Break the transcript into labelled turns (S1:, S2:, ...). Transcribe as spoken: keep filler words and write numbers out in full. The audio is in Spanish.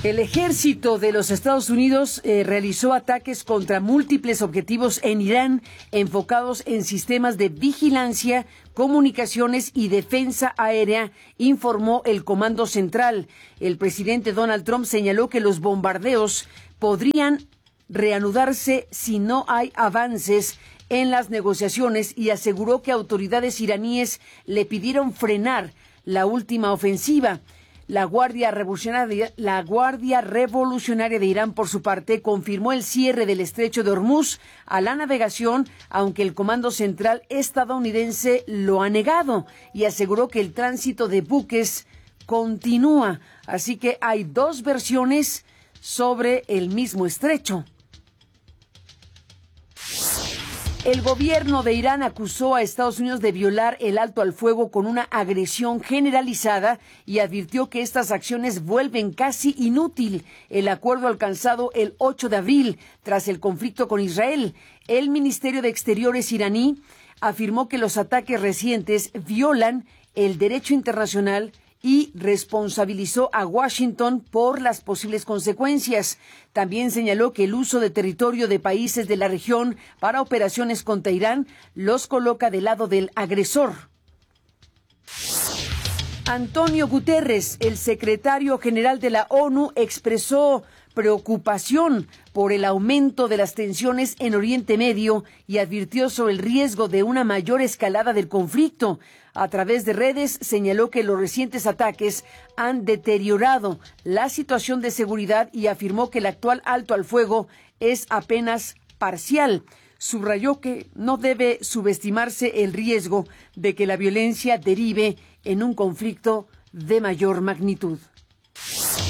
S1: El ejército de los Estados Unidos eh, realizó ataques contra múltiples objetivos en Irán enfocados en sistemas de vigilancia, comunicaciones y defensa aérea, informó el Comando Central. El presidente Donald Trump señaló que los bombardeos podrían reanudarse si no hay avances en las negociaciones y aseguró que autoridades iraníes le pidieron frenar la última ofensiva. La Guardia Revolucionaria, la Guardia Revolucionaria de Irán, por su parte, confirmó el cierre del estrecho de Hormuz a la navegación, aunque el Comando Central estadounidense lo ha negado y aseguró que el tránsito de buques continúa. Así que hay dos versiones sobre el mismo estrecho. El gobierno de Irán acusó a Estados Unidos de violar el alto al fuego con una agresión generalizada y advirtió que estas acciones vuelven casi inútil el acuerdo alcanzado el ocho de abril tras el conflicto con Israel. El Ministerio de Exteriores iraní afirmó que los ataques recientes violan el derecho internacional y responsabilizó a Washington por las posibles consecuencias. También señaló que el uso de territorio de países de la región para operaciones contra Irán los coloca del lado del agresor. Antonio Guterres, el secretario general de la ONU, expresó preocupación por el aumento de las tensiones en Oriente Medio y advirtió sobre el riesgo de una mayor escalada del conflicto. A través de redes señaló que los recientes ataques han deteriorado la situación de seguridad y afirmó que el actual alto al fuego es apenas parcial. Subrayó que no debe subestimarse el riesgo de que la violencia derive en un conflicto de mayor magnitud.